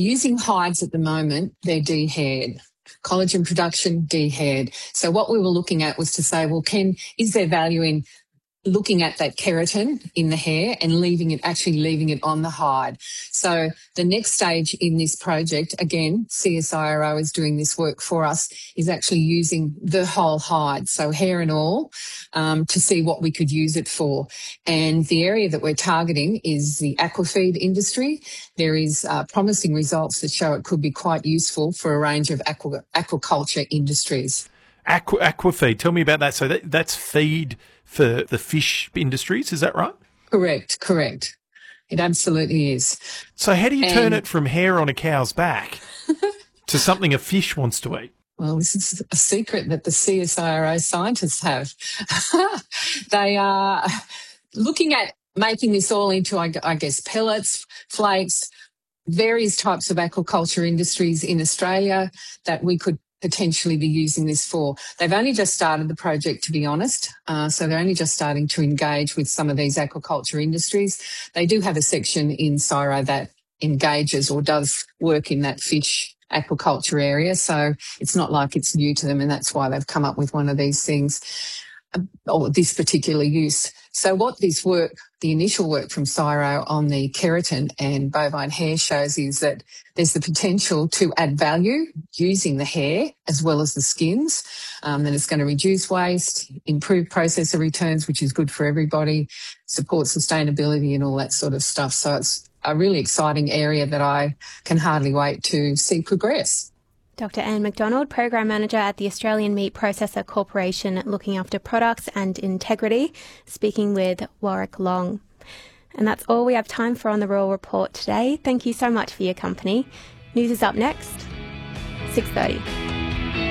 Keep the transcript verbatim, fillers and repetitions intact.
using hides at the moment, they're de-haired. Collagen production, de-haired. So what we were looking at was to say, well, can is there value in looking at that keratin in the hair and leaving it, actually leaving it on the hide. So the next stage in this project, again, C S I R O is doing this work for us, is actually using the whole hide, so hair and all, um, to see what we could use it for. And the area that we're targeting is the aquafeed industry. There is uh, promising results that show it could be quite useful for a range of aqua, aquaculture industries. Aqua, aquafeed, tell me about that. So that, that's feed for the fish industries, is that right? Correct, correct. It absolutely is. So how do you and, turn it from hair on a cow's back to something a fish wants to eat? Well, this is a secret that the C S I R O scientists have. They are looking at making this all into, I guess, pellets, flakes, various types of aquaculture industries in Australia that we could potentially be using this for. They've only just started the project, to be honest, uh, so they're only just starting to engage with some of these aquaculture industries. They do have a section in C S I R O that engages or does work in that fish aquaculture area, so it's not like it's new to them, and that's why they've come up with one of these things, or this particular use. So what this work, the initial work from C S I R O on the keratin and bovine hair shows is that there's the potential to add value using the hair as well as the skins, um, that it's going to reduce waste, improve processor returns, which is good for everybody, support sustainability and all that sort of stuff. So it's a really exciting area that I can hardly wait to see progress. Doctor Anne McDonald, Program Manager at the Australian Meat Processor Corporation, looking after products and integrity, speaking with Warwick Long. And that's all we have time for on the Rural Report today. Thank you so much for your company. News is up next, six thirty.